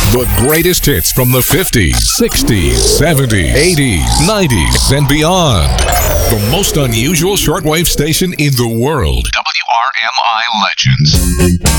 The greatest hits from the 50s, 60s, 70s, 80s, 90s, and beyond. The most unusual shortwave station in the world. WRMI Legends.